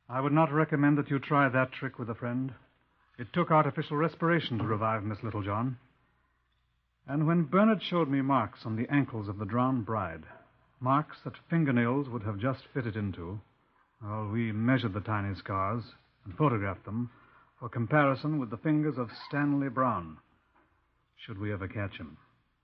I would not recommend that you try that trick with a friend. It took artificial respiration to revive Miss Littlejohn. And when Bernard showed me marks on the ankles of the drowned bride, marks that fingernails would have just fitted into, well, we measured the tiny scars and photographed them for comparison with the fingers of Stanley Brown, should we ever catch him.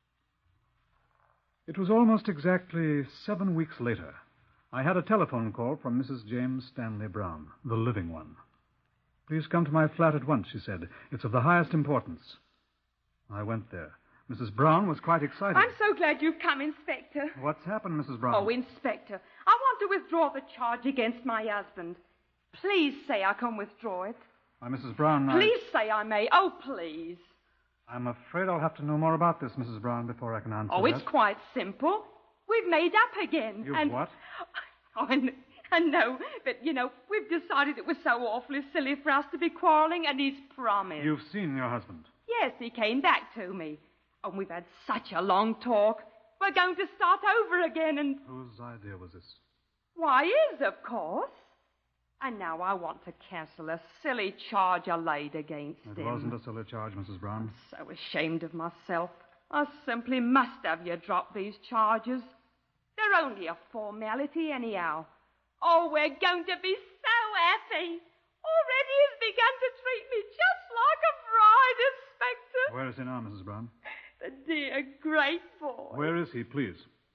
It was almost exactly 7 weeks later. I had a telephone call from Mrs. James Stanley Brown, the living one. "Please come to my flat at once," she said. "It's of the highest importance." I went there. Mrs. Brown was quite excited. I'm so glad you've come, Inspector. What's happened, Mrs. Brown? Oh, Inspector, I want to withdraw the charge against my husband. Please say I can withdraw it. Why, Mrs. Brown, Please say I may. Oh, please. I'm afraid I'll have to know more about this, Mrs. Brown, before I can answer Oh, that. it's quite simple. We've made up again. You've what? Oh, I know, but, we've decided it was so awfully silly for us to be quarreling, and he's promised. You've seen your husband? Yes, he came back to me. And we've had such a long talk. We're going to start over again and... Whose idea was this? Why, his, of course. And now I want to cancel a silly charge I laid against him. It wasn't a silly charge, Mrs. Brown. I'm so ashamed of myself. I simply must have you drop these charges. They're only a formality anyhow. Oh, we're going to be so happy. Already he's begun to treat me just like a bride, Inspector. Where is he now, Mrs. Brown? The dear, great boy. Where is he, please?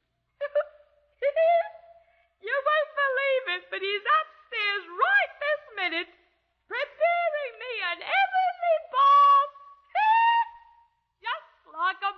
You won't believe it, but he's upstairs right this minute, preparing me an heavenly bath. Just like a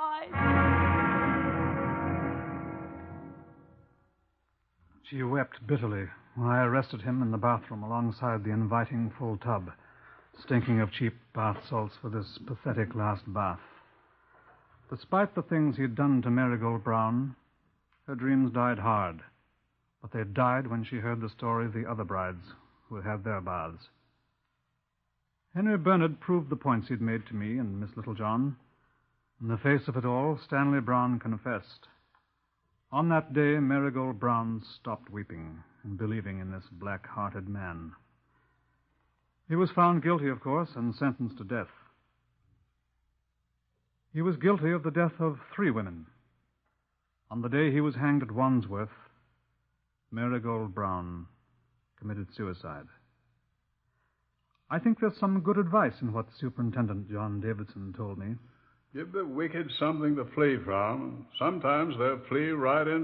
bride. She wept bitterly when I arrested him in the bathroom alongside the inviting full tub, stinking of cheap bath salts for this pathetic last bath. Despite the things he'd done to Marigold Brown, her dreams died hard. But they died when she heard the story of the other brides who had had their baths. Henry Bernard proved the points he'd made to me and Miss Littlejohn. In the face of it all, Stanley Brown confessed. On that day, Marigold Brown stopped weeping and believing in this black-hearted man. He was found guilty, of course, and sentenced to death. He was guilty of the death of 3 women. On the day he was hanged at Wandsworth, Marigold Brown committed suicide. I think there's some good advice in what Superintendent John Davidson told me. Give the wicked something to flee from. Sometimes they'll flee right into